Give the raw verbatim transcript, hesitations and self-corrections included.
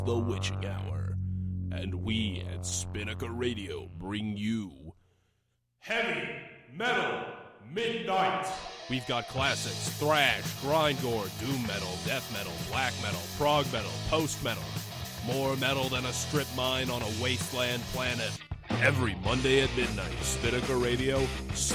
The Witching Hour. And we at Spinnaker Radio bring you Heavy Metal Midnight. We've got classics, thrash, grindcore, doom metal, death metal, black metal, prog metal, post metal. More metal than a strip mine on a wasteland planet. Every Monday at midnight, Spinnaker Radio